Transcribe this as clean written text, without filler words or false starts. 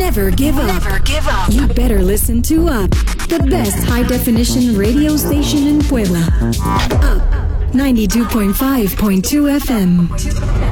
Never give up. Never give up. You better listen to Up, the best high-definition radio station in Puebla. Up 92.5.2 FM.